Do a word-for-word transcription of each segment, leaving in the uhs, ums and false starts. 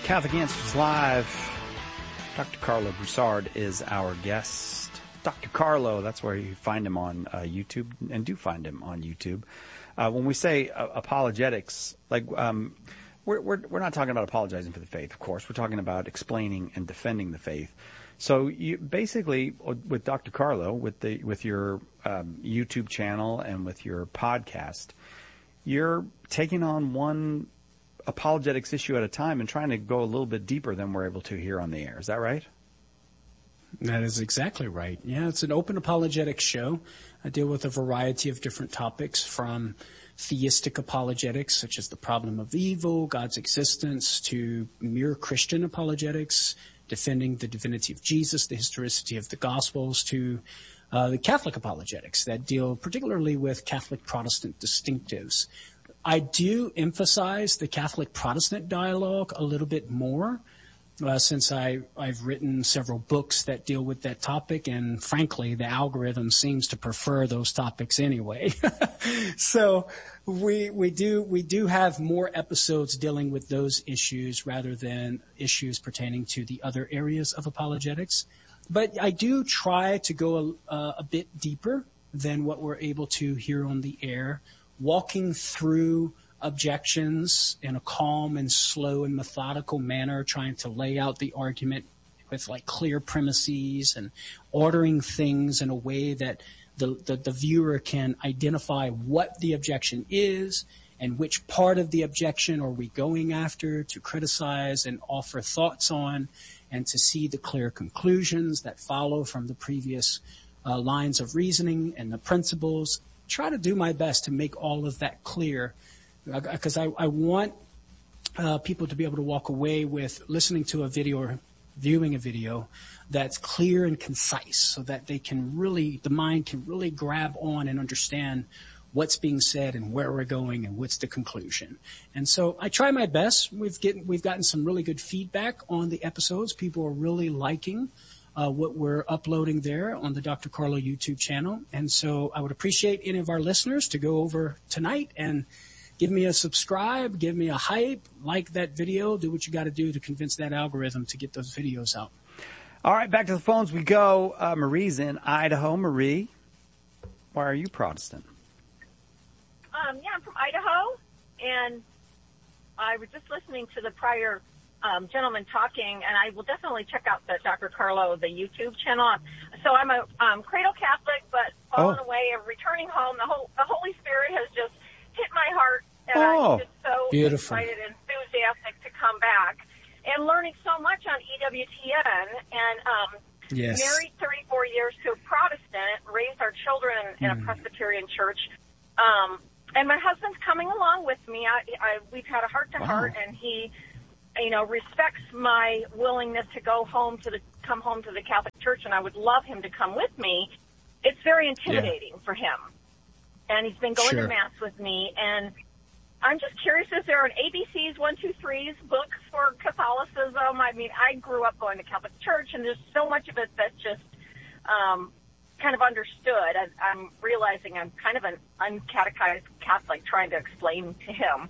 Catholic Answers Live. Doctor Carlo Broussard is our guest. Doctor Carlo, that's where you find him on uh, YouTube, and do find him on YouTube. Uh, when we say uh, apologetics, like um, we're, we're we're not talking about apologizing for the faith, of course. We're talking about explaining and defending the faith. So you basically, with Doctor Carlo, with the with your um, YouTube channel and with your podcast, you're taking on one apologetics issue at a time and trying to go a little bit deeper than we're able to here on the air. Is that right? That is exactly right. Yeah, it's an open apologetics show. I deal with a variety of different topics, from theistic apologetics, such as the problem of evil, God's existence, to mere Christian apologetics, defending the divinity of Jesus, the historicity of the Gospels, to uh, the Catholic apologetics that deal particularly with Catholic Protestant distinctives. I do emphasize the Catholic Protestant dialogue a little bit more, uh, since I, I've written several books that deal with that topic, and frankly, the algorithm seems to prefer those topics anyway. So we we do we do have more episodes dealing with those issues rather than issues pertaining to the other areas of apologetics. But I do try to go a, a bit deeper than what we're able to here on the air, walking through objections in a calm and slow and methodical manner, trying to lay out the argument with like clear premises and ordering things in a way that the, the, the viewer can identify what the objection is and which part of the objection are we going after to criticize and offer thoughts on, and to see the clear conclusions that follow from the previous uh, lines of reasoning and the principles. Try to do my best to make all of that clear, because I, I want uh, people to be able to walk away with listening to a video or viewing a video that's clear and concise, so that they can really, the mind can really grab on and understand what's being said and where we're going and what's the conclusion. And so I try my best. We've get, we've gotten some really good feedback on the episodes. People are really liking Uh, what we're uploading there on the Doctor Carlo YouTube channel. And so I would appreciate any of our listeners to go over tonight and give me a subscribe, give me a hype, like that video, do what you got to do to convince that algorithm to get those videos out. All right, back to the phones we go. Uh, Marie's in Idaho. Marie, why are you Protestant? Um, yeah, I'm from Idaho, and I was just listening to the prior Um, gentleman talking, and I will definitely check out the Doctor Carlo, the YouTube channel. So I'm a um, cradle Catholic, but fallen oh. away of returning home. The whole the Holy Spirit has just hit my heart, and oh. I'm just so Beautiful. excited and enthusiastic to come back. And learning so much on E W T N, and um, yes. married thirty-four years to a Protestant, raised our children in mm. a Presbyterian church. Um, and my husband's coming along with me. I, I, we've had a heart-to-heart, Wow. and he... you know, respects my willingness to go home to the, come home to the Catholic Church, and I would love him to come with me. It's very intimidating yeah. for him. And he's been going sure. to Mass with me, and I'm just curious, is there an A B Cs, one, two, threes book for Catholicism? I mean, I grew up going to Catholic Church, and there's so much of it that's just um, kind of understood. I, I'm realizing I'm kind of an uncatechized Catholic trying to explain to him.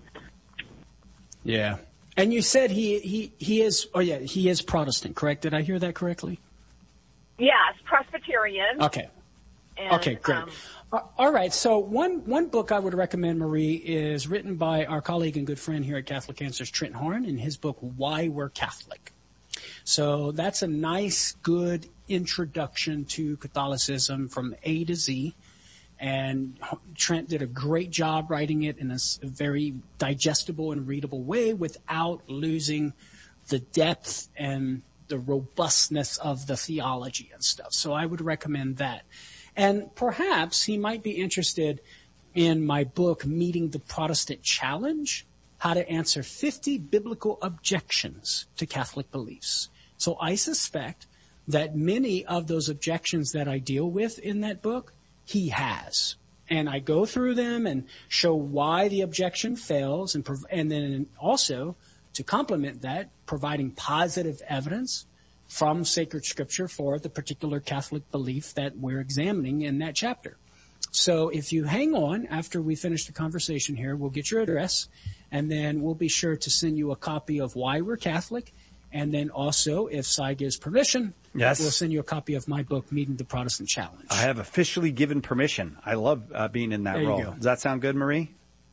Yeah. And you said he, he, he is, oh yeah, he is Protestant, correct? Did I hear that correctly? Yes, Presbyterian. Okay. And, okay, great. Um, uh, all right, so one, one book I would recommend, Marie, is written by our colleague and good friend here at Catholic Answers, Trent Horn, in his book, Why We're Catholic. So that's a nice, good introduction to Catholicism from A to Z. And Trent did a great job writing it in a very digestible and readable way without losing the depth and the robustness of the theology and stuff. So I would recommend that. And perhaps he might be interested in my book, Meeting the Protestant Challenge, How to Answer fifty Biblical Objections to Catholic Beliefs. So I suspect that many of those objections that I deal with in that book, he has. And I go through them and show why the objection fails, and prov- and then also, to complement that, providing positive evidence from sacred scripture for the particular Catholic belief that we're examining in that chapter. So if you hang on after we finish the conversation here, we'll get your address, And then we'll be sure to send you a copy of Why We're Catholic. And then also, if Cy gives permission, yes, we'll send you a copy of my book, Meeting the Protestant Challenge. I have officially given permission. I love uh, being in that there role. You go. Does that sound good, Marie?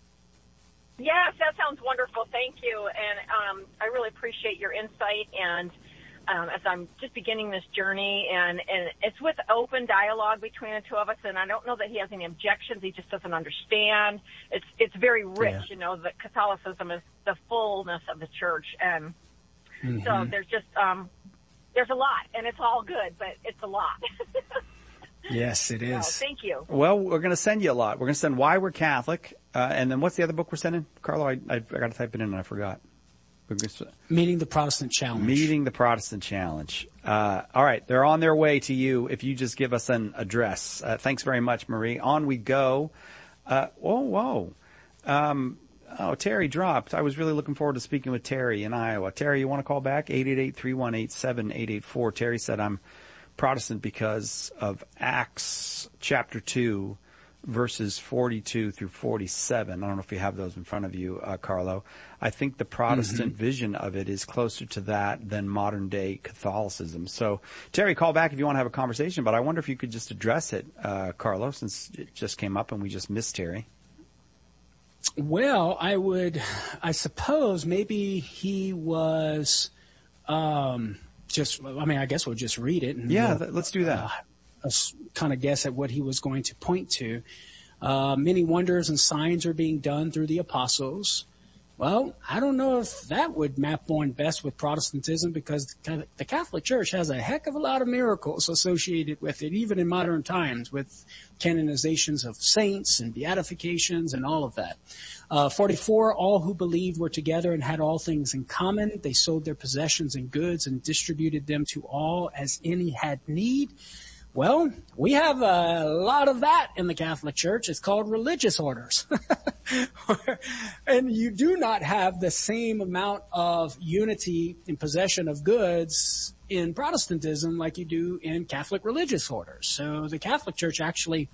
Yes, that sounds wonderful. Thank you. And um, I really appreciate your insight. And um, as I'm just beginning this journey, and, and it's with open dialogue between the two of us, and I don't know that he has any objections. He just doesn't understand. It's it's very rich, Yeah. you know, that Catholicism is the fullness of the church. And Mm-hmm. so there's just, um, there's a lot, and it's all good, but it's a lot. Yes, it is. So, thank you. Well, we're going to send you a lot. We're going to send Why We're Catholic, uh, and then what's the other book we're sending? Carlo, I, I, I got to type it in and I forgot. We're going to, Meeting the Protestant Challenge. Meeting the Protestant Challenge. Uh, all right, they're on their way to you if you just give us an address. Uh, thanks very much, Marie. On we go. Uh, whoa, whoa. Um, Oh, Terry dropped. I was really looking forward to speaking with Terry in Iowa. Terry, you want to call back? eight eight eight, three one eight, seven eight eight four. Terry said, I'm Protestant because of Acts chapter two, verses forty-two through forty-seven. I don't know if you have those in front of you, uh, Carlo. I think the Protestant mm-hmm. vision of it is closer to that than modern day Catholicism. So, Terry, call back if you want to have a conversation, but I wonder if you could just address it, uh, Carlo, since it just came up and we just missed Terry. Well, I would, I suppose maybe he was, um, just, I mean, I guess we'll just read it. And yeah, we'll, let's do that. Uh, kind of guess at what he was going to point to. Uh, many wonders and signs are being done through the apostles. Well, I don't know if that would map on best with Protestantism, because the Catholic Church has a heck of a lot of miracles associated with it, even in modern times, with canonizations of saints and beatifications and all of that. Uh, forty-four, all who believed were together and had all things in common. They sold their possessions and goods and distributed them to all as any had need. Well, we have a lot of that in the Catholic Church. It's called religious orders. And you do not have the same amount of unity in possession of goods in Protestantism like you do in Catholic religious orders. So the Catholic Church actually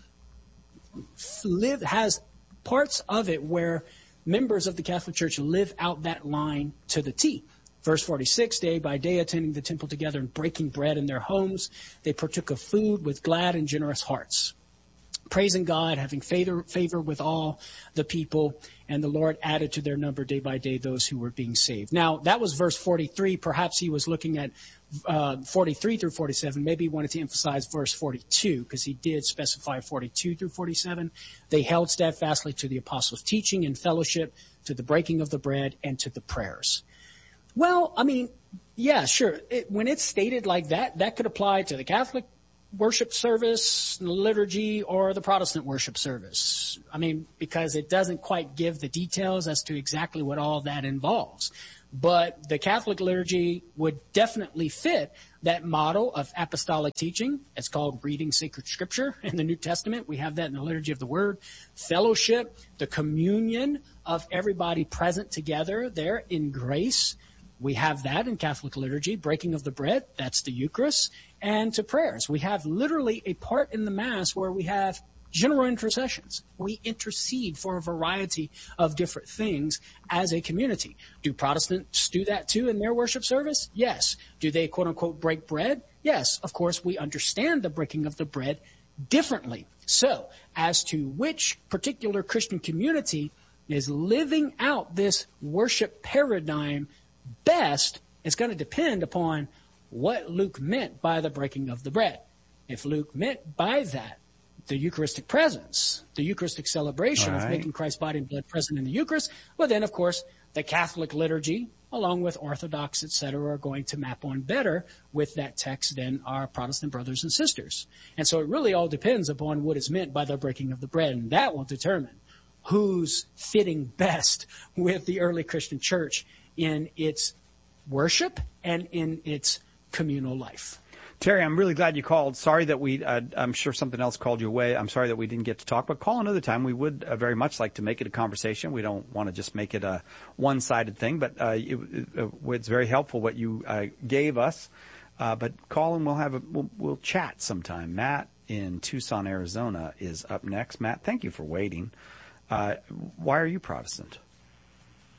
live, has parts of it where members of the Catholic Church live out that line to the T. Verse forty-six, day by day attending the temple together and breaking bread in their homes, they partook of food with glad and generous hearts, praising God, having favor, favor with all the people, and the Lord added to their number day by day those who were being saved. Now, that was verse forty-three. Perhaps he was looking at uh, forty-three through forty-seven. Maybe he wanted to emphasize verse forty-two, because he did specify forty-two through forty-seven. They held steadfastly to the apostles' teaching and fellowship, to the breaking of the bread, and to the prayers. Well, I mean, yeah, sure. It, when it's stated like that, that could apply to the Catholic worship service, liturgy, or the Protestant worship service. I mean, because it doesn't quite give the details as to exactly what all that involves. But the Catholic liturgy would definitely fit that model of apostolic teaching. It's called reading sacred scripture in the New Testament. We have that in the liturgy of the word. Fellowship, the communion of everybody present together there in grace. We have that in Catholic liturgy. Breaking of the bread, that's the Eucharist. And to prayers. We have literally a part in the Mass where we have general intercessions. We intercede for a variety of different things as a community. Do Protestants do that too in their worship service? Yes. Do they, quote unquote, break bread? Yes. Of course, we understand the breaking of the bread differently. So, as to which particular Christian community is living out this worship paradigm best, it's going to depend upon what Luke meant by the breaking of the bread. If Luke meant by that the Eucharistic presence, the Eucharistic celebration right. of making Christ's body and blood present in the Eucharist, well then, of course, the Catholic liturgy, along with Orthodox, et cetera, are going to map on better with that text than our Protestant brothers and sisters. And so it really all depends upon what is meant by the breaking of the bread, and that will determine who's fitting best with the early Christian church in its worship and in its communal life. Terry, I'm really glad you called. Sorry that we, uh, I'm sure something else called you away. I'm sorry that we didn't get to talk, but call another time. We would uh, very much like to make it a conversation. We don't want to just make it a one-sided thing, but uh, it, it, it's very helpful what you uh, gave us. Uh, but call and we'll have a, we'll, we'll chat sometime. Matt in Tucson, Arizona is up next. Matt, thank you for waiting. Uh, why are you Protestant?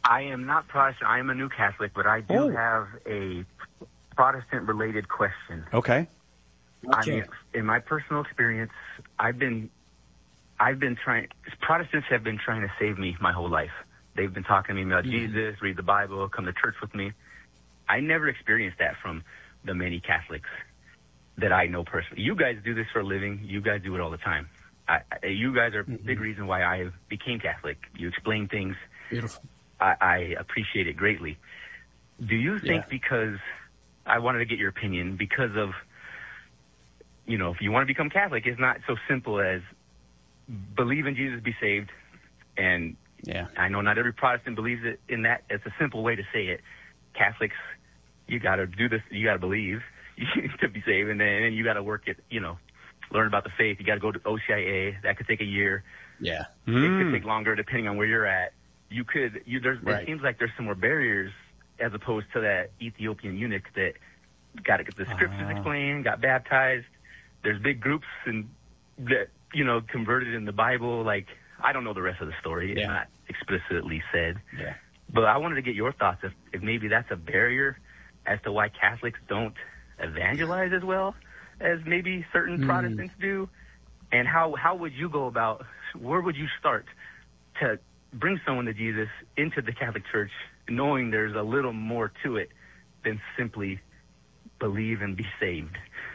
I am not Protestant. I am a new Catholic, but I do Oh. have a Protestant-related question. Okay. I mean, in my personal experience, I've been, I've been trying. Protestants have been trying to save me my whole life. They've been talking to me about mm-hmm. Jesus, read the Bible, come to church with me. I never experienced that from the many Catholics that I know personally. You guys do this for a living. You guys do it all the time. I, I, you guys are a mm-hmm. big reason why I became Catholic. You explain things. Beautiful. I, I appreciate it greatly. Do you think Yeah. because, I wanted to get your opinion, because of, you know, if you want to become Catholic, it's not so simple as believe in Jesus, be saved. And yeah. I know not every Protestant believes it in that. It's a simple way to say it. Catholics, you got to do this. You got to believe to be saved. And then, and then you got to work it, you know, learn about the faith. You got to go to O C I A. That could take a year. Yeah. Mm. It Mm. could take longer depending on where you're at. You could, you, there's, Right. it seems like there's some more barriers as opposed to that Ethiopian eunuch that got to get the scriptures Uh. explained, got baptized. There's big groups and that, you know, converted in the Bible. Like, I don't know the rest of the story. It's Yeah. not explicitly said. Yeah. But I wanted to get your thoughts if, if maybe that's a barrier as to why Catholics don't evangelize as well as maybe certain Mm. Protestants do. And how, how would you go about, where would you start to bring someone to Jesus into the Catholic Church, knowing there's a little more to it than simply believe and be saved?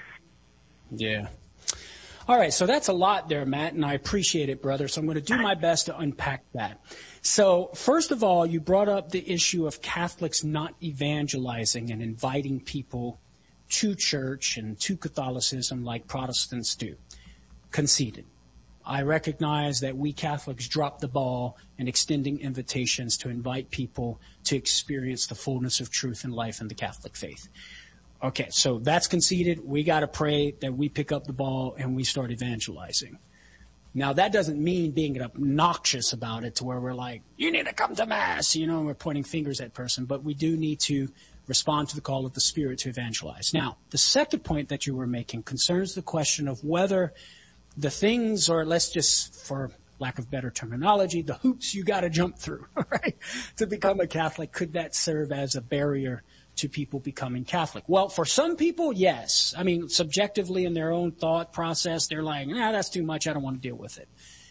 Yeah. All right, so that's a lot there, Matt, and I appreciate it, brother. So I'm going to do my best to unpack that. So first of all, you brought up the issue of Catholics not evangelizing and inviting people to church and to Catholicism like Protestants do. Conceded. I recognize that we Catholics dropped the ball in extending invitations to invite people to experience the fullness of truth and life in the Catholic faith. Okay, so that's conceded. We got to pray that we pick up the ball and we start evangelizing. Now, that doesn't mean being obnoxious about it to where we're like, you need to come to Mass, you know, we're pointing fingers at person, but we do need to respond to the call of the Spirit to evangelize. Now, the second point that you were making concerns the question of whether the things, or let's just, for lack of better terminology, the hoops you got to jump through, right, to become a Catholic, could that serve as a barrier to people becoming Catholic? Well, for some people, yes. I mean, subjectively in their own thought process, they're like, nah, that's too much. I don't want to deal with it.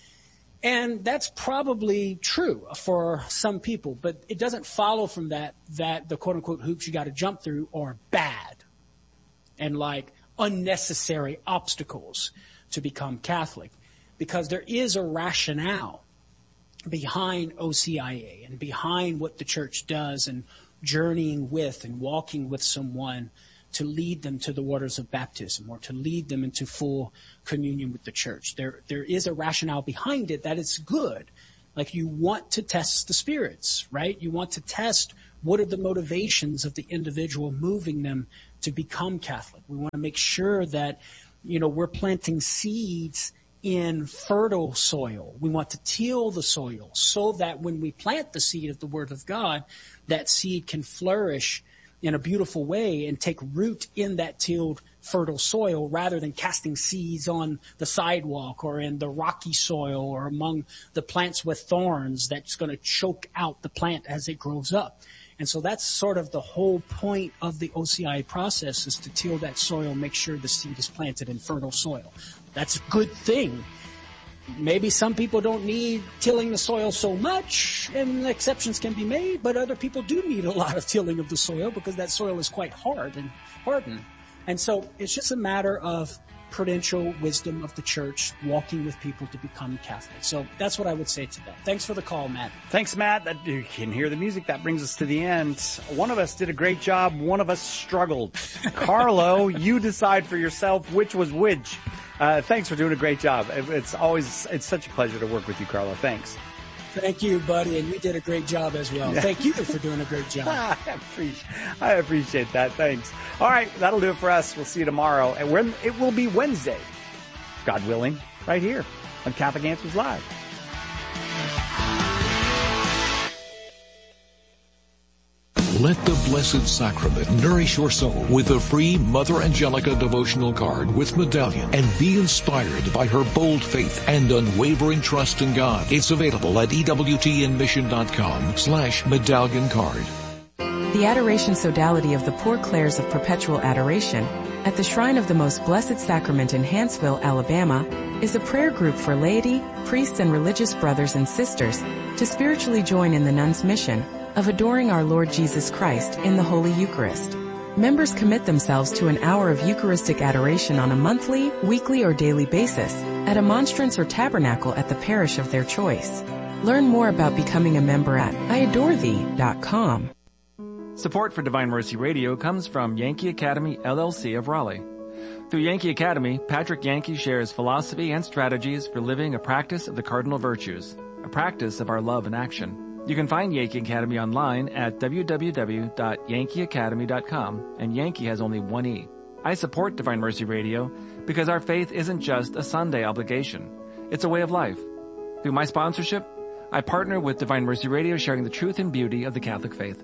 And that's probably true for some people, but it doesn't follow from that that the quote-unquote hoops you got to jump through are bad and like unnecessary obstacles to become Catholic, because there is a rationale behind O C I A and behind what the church does and journeying with and walking with someone to lead them to the waters of baptism or to lead them into full communion with the church. There, there is a rationale behind it that is good. Like, you want to test the spirits, right? You want to test what are the motivations of the individual moving them to become Catholic. We want to make sure that, you know, we're planting seeds in fertile soil. We want to till the soil so that when we plant the seed of the Word of God, that seed can flourish in a beautiful way and take root in that tilled fertile soil rather than casting seeds on the sidewalk or in the rocky soil or among the plants with thorns that's going to choke out the plant as it grows up. And so that's sort of the whole point of the O C I A process, is to till that soil, make sure the seed is planted in fertile soil. That's a good thing. Maybe some people don't need tilling the soil so much, and exceptions can be made, but other people do need a lot of tilling of the soil because that soil is quite hard and hardened. And so it's just a matter of prudential wisdom of the church, walking with people to become Catholic. So that's what I would say to that. Thanks for the call, Matt. Thanks, Matt. That, you can hear the music. That brings us to the end. One of us did a great job. One of us struggled. Carlo, you decide for yourself which was which. Uh, thanks for doing a great job. It's always, it's such a pleasure to work with you, Carlo. Thanks. Thank you, buddy, and you did a great job as well. Yeah. Thank you for doing a great job. I appreciate, I appreciate that. Thanks. All right, that'll do it for us. We'll see you tomorrow, and when it will be Wednesday, God willing, right here on Catholic Answers Live. Let the Blessed Sacrament nourish your soul with a free Mother Angelica devotional card with medallion, and be inspired by her bold faith and unwavering trust in God. It's available at ewtnmission.com slash medallion card. The Adoration Sodality of the Poor Clares of Perpetual Adoration at the Shrine of the Most Blessed Sacrament in Hanceville, Alabama, is a prayer group for laity, priests, and religious brothers and sisters to spiritually join in the nuns' mission of adoring our Lord Jesus Christ in the Holy Eucharist. Members commit themselves to an hour of Eucharistic adoration on a monthly, weekly, or daily basis at a monstrance or tabernacle at the parish of their choice. Learn more about becoming a member at I adore thee dot com. Support for Divine Mercy Radio comes from Yankee Academy, L L C of Raleigh. Through Yankee Academy, Patrick Yankee shares philosophy and strategies for living a practice of the cardinal virtues, a practice of our love in action. You can find Yankee Academy online at w w w dot yankee academy dot com, and Yankee has only one E. I support Divine Mercy Radio because our faith isn't just a Sunday obligation. It's a way of life. Through my sponsorship, I partner with Divine Mercy Radio, sharing the truth and beauty of the Catholic faith.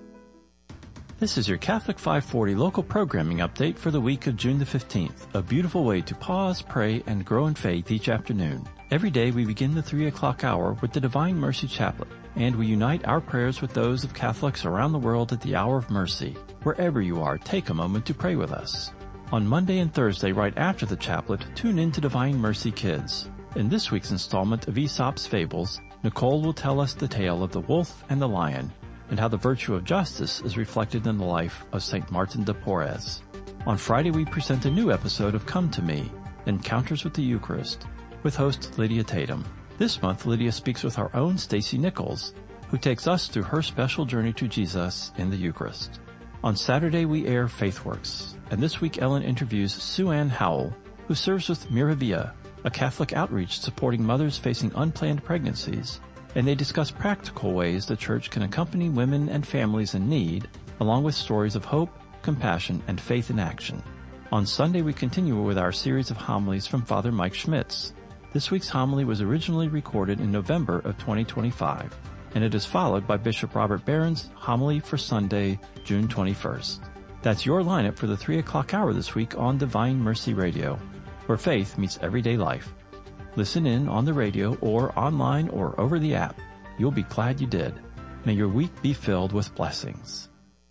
This is your Catholic five forty local programming update for the week of June the fifteenth, a beautiful way to pause, pray, and grow in faith each afternoon. Every day we begin the three o'clock hour with the Divine Mercy Chaplet, and we unite our prayers with those of Catholics around the world at the hour of mercy. Wherever you are, take a moment to pray with us. On Monday and Thursday, right after the chaplet, tune in to Divine Mercy Kids. In this week's installment of Aesop's Fables, Nicole will tell us the tale of the wolf and the lion, and how the virtue of justice is reflected in the life of Saint Martin de Porres. On Friday, we present a new episode of Come to Me, Encounters with the Eucharist, with host Lydia Tatum. This month, Lydia speaks with our own Stacy Nichols, who takes us through her special journey to Jesus in the Eucharist. On Saturday, we air FaithWorks, and this week Ellen interviews Sue Ann Howell, who serves with Miravia, a Catholic outreach supporting mothers facing unplanned pregnancies, and they discuss practical ways the Church can accompany women and families in need, along with stories of hope, compassion, and faith in action. On Sunday, we continue with our series of homilies from Father Mike Schmitz. This week's homily was originally recorded in November of twenty twenty-five, and it is followed by Bishop Robert Barron's homily for Sunday, June twenty-first. That's your lineup for the three o'clock hour this week on Divine Mercy Radio, where faith meets everyday life. Listen in on the radio or online or over the app. You'll be glad you did. May your week be filled with blessings.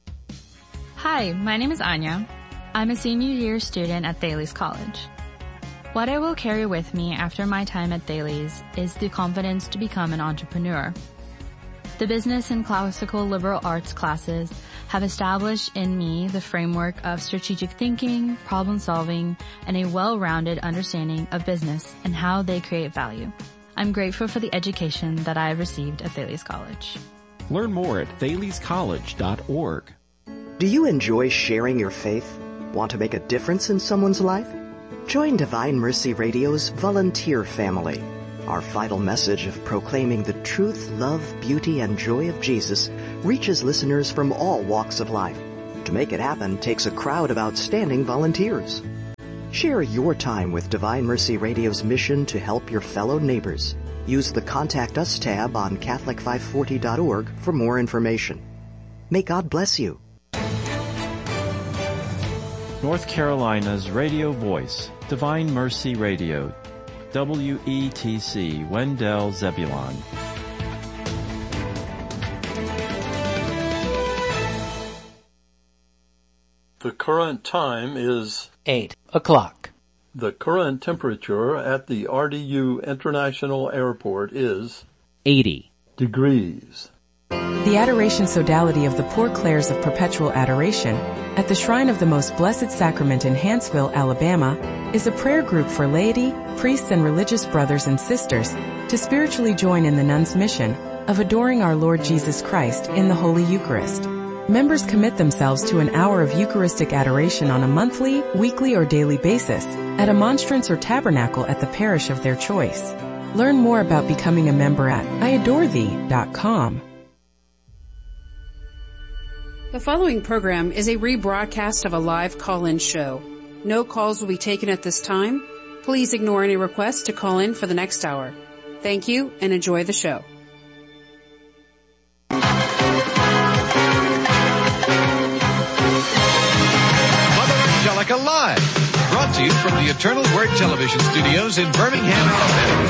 Hi, my name is Anya. I'm a senior year student at Thales College. What I will carry with me after my time at Thales is the confidence to become an entrepreneur. The business and classical liberal arts classes have established in me the framework of strategic thinking, problem solving, and a well-rounded understanding of business and how they create value. I'm grateful for the education that I have received at Thales College. Learn more at thales college dot org. Do you enjoy sharing your faith? Want to make a difference in someone's life? Join Divine Mercy Radio's volunteer family. Our vital message of proclaiming the truth, love, beauty, and joy of Jesus reaches listeners from all walks of life. To make it happen takes a crowd of outstanding volunteers. Share your time with Divine Mercy Radio's mission to help your fellow neighbors. Use the Contact Us tab on Catholic five forty dot org for more information. May God bless you. North Carolina's radio voice, Divine Mercy Radio, W E T C, Wendell Zebulon. The current time is eight o'clock. The current temperature at the R D U International Airport is eighty degrees. The Adoration Sodality of the Poor Clares of Perpetual Adoration at the Shrine of the Most Blessed Sacrament in Hanceville, Alabama, is a prayer group for laity, priests, and religious brothers and sisters to spiritually join in the nuns' mission of adoring our Lord Jesus Christ in the Holy Eucharist. Members commit themselves to an hour of Eucharistic adoration on a monthly, weekly, or daily basis at a monstrance or tabernacle at the parish of their choice. Learn more about becoming a member at I adore thee dot com. The following program is a rebroadcast of a live call-in show. No calls will be taken at this time. Please ignore any requests to call in for the next hour. Thank you and enjoy the show. to you from the Eternal Word Television Studios in Birmingham, Alabama.